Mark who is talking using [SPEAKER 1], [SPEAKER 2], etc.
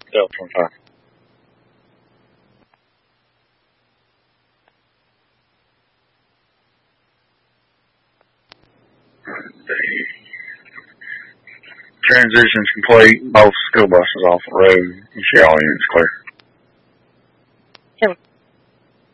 [SPEAKER 1] Delta 25. Transition's complete. Both school buses off the road. You see all units clear.